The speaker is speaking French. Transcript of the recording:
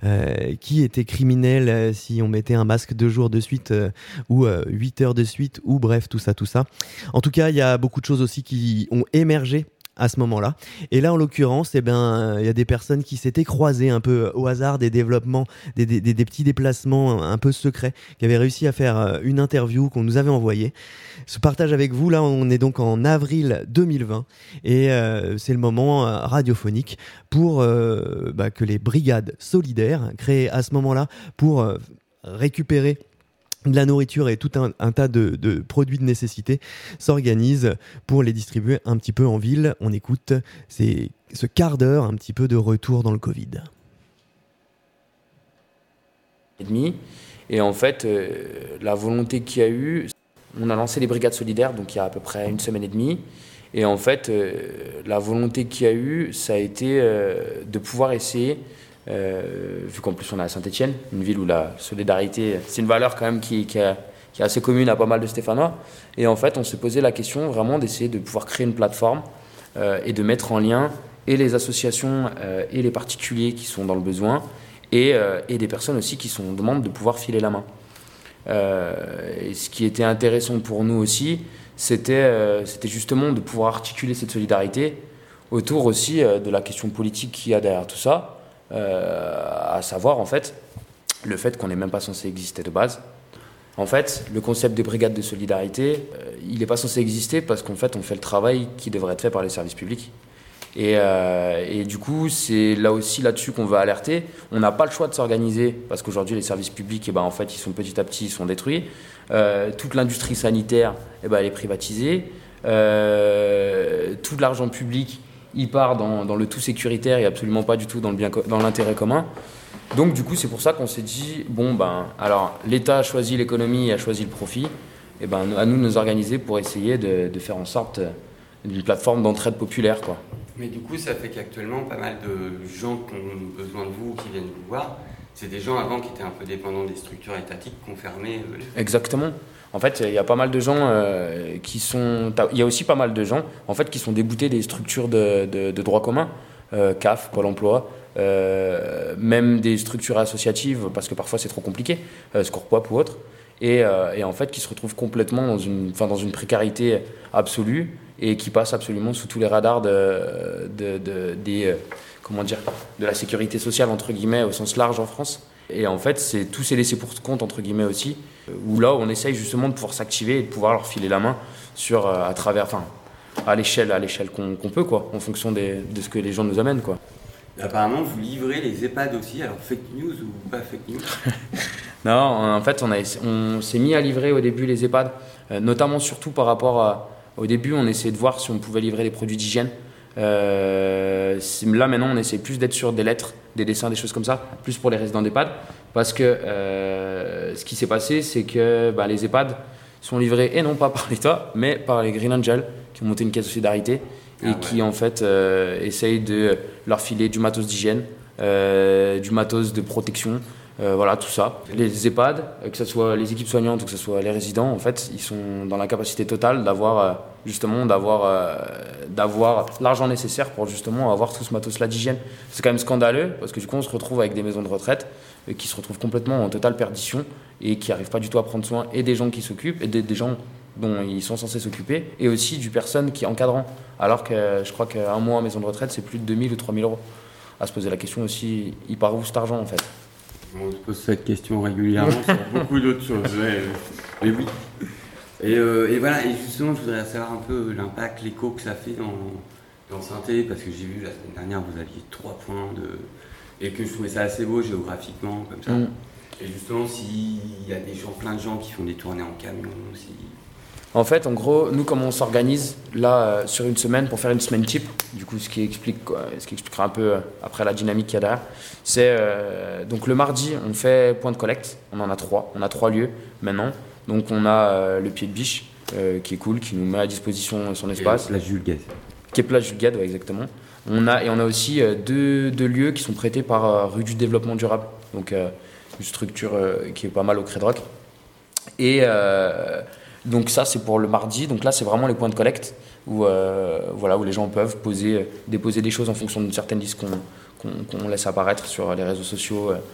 qui était criminel si on mettait un masque 2 jours de suite ou 8 heures de suite, ou bref, tout ça. En tout cas, il y a beaucoup de choses aussi qui ont émergé à ce moment-là. Et là, en l'occurrence, il y a des personnes qui s'étaient croisées un peu au hasard des développements, des petits déplacements un peu secrets, qui avaient réussi à faire une interview qu'on nous avait envoyée. Ce partage avec vous, là, on est donc en avril 2020 et c'est le moment radiophonique pour que les brigades solidaires, créées à ce moment-là pour récupérer de la nourriture et tout un tas de produits de nécessité, s'organisent pour les distribuer un petit peu en ville. On écoute ce quart d'heure un petit peu de retour dans le Covid. Et en fait, la volonté qu'il y a eu, on a lancé les brigades solidaires, donc il y a à peu près 1 semaine et demie. Et en fait, la volonté qu'il y a eu, ça a été de pouvoir essayer, vu qu'en plus on est à Saint-Étienne, une ville où la solidarité, c'est une valeur quand même qui est assez commune à pas mal de Stéphanois. Et en fait, on s'est posé la question vraiment d'essayer de pouvoir créer une plateforme et de mettre en lien et les associations et les particuliers qui sont dans le besoin et des personnes aussi qui sont en demande de pouvoir filer la main. Et ce qui était intéressant pour nous aussi, c'était justement de pouvoir articuler cette solidarité autour aussi de la question politique qu'il y a derrière tout ça, à savoir en fait le fait qu'on n'est même pas censé exister de base. En fait, le concept des brigades de solidarité, il n'est pas censé exister parce qu'en fait on fait le travail qui devrait être fait par les services publics. Et du coup, c'est là aussi là-dessus qu'on veut alerter. On n'a pas le choix de s'organiser parce qu'aujourd'hui, les services publics, en fait, ils sont petit à petit, ils sont détruits. Toute l'industrie sanitaire, elle est privatisée. Tout l'argent public, il part dans le tout sécuritaire et absolument pas du tout dans l'intérêt commun. Donc, du coup, c'est pour ça qu'on s'est dit, alors, l'État a choisi l'économie et a choisi le profit. À nous de nous organiser pour essayer de faire en sorte d'une plateforme d'entraide populaire, quoi. Mais du coup, ça fait qu'actuellement, pas mal de gens qui ont besoin de vous, qui viennent vous voir, c'est des gens avant qui étaient un peu dépendants des structures étatiques, qui ont fermé. Exactement. En fait, il y a pas mal de gens qui sont... Il y a aussi pas mal de gens, en fait, qui sont déboutés des structures de droit commun, CAF, Pôle emploi, même des structures associatives, parce que parfois c'est trop compliqué, Scorpop ou autre, et en fait, qui se retrouvent complètement dans une précarité absolue, et qui passe absolument sous tous les radars de la sécurité sociale, entre guillemets, au sens large en France. Et en fait, tout c'est laissé pour compte, entre guillemets aussi, où là, on essaye justement de pouvoir s'activer et de pouvoir leur filer la main à travers, à l'échelle qu'on peut, quoi, en fonction de ce que les gens nous amènent, quoi. Apparemment, vous livrez les EHPAD aussi, alors fake news ou pas fake news? Non, en fait, on s'est mis à livrer au début les EHPAD, notamment surtout par rapport à... Au début, on essayait de voir si on pouvait livrer des produits d'hygiène. Là, maintenant, on essaie plus d'être sur des lettres, des dessins, des choses comme ça, plus pour les résidents d'EHPAD. Parce que ce qui s'est passé, c'est que les EHPAD sont livrés, et non pas par l'État, mais par les Green Angels, qui ont monté une caisse de solidarité et qui, en fait, essayent de leur filer du matos d'hygiène, du matos de protection, voilà, tout ça. Les EHPAD, que ce soit les équipes soignantes ou que ce soit les résidents, en fait, ils sont dans la capacité totale d'avoir l'argent nécessaire pour justement avoir tout ce matos-là d'hygiène. C'est quand même scandaleux parce que du coup, on se retrouve avec des maisons de retraite qui se retrouvent complètement en totale perdition et qui n'arrivent pas du tout à prendre soin et des gens qui s'occupent et des gens dont ils sont censés s'occuper et aussi du personne qui est encadrant. Alors que je crois qu'un mois en maison de retraite, c'est plus de 2 000 ou 3 000 euros. À se poser la question aussi, il part où cet argent en fait? On se pose cette question régulièrement sur beaucoup d'autres choses, mais oui. Et voilà, et justement, je voudrais savoir un peu l'impact, l'écho que ça fait dans Saint-Étienne, parce que j'ai vu la semaine dernière, vous aviez 3 points et que je trouvais ça assez beau géographiquement, comme ça. Et justement, s'il y a plein de gens qui font des tournées en camion, si... En fait, en gros, nous, comment on s'organise là sur une semaine pour faire une semaine type, du coup, ce qui expliquera un peu après la dynamique qu'il y a derrière, c'est donc le mardi, on fait point de collecte. On en a 3. On a 3 lieux maintenant. Donc, on a le Pied de Biche qui est cool, qui nous met à disposition son espace. Place Jules Guesde. Qui est place Jules Guesde, ouais, exactement. On a aussi deux lieux qui sont prêtés par Rue du Développement Durable, donc une structure qui est pas mal au Crédroc. Et donc ça, c'est pour le mardi. Donc là, c'est vraiment les points de collecte où les gens peuvent déposer des choses en fonction d'une certaine liste qu'on laisse apparaître sur les réseaux sociaux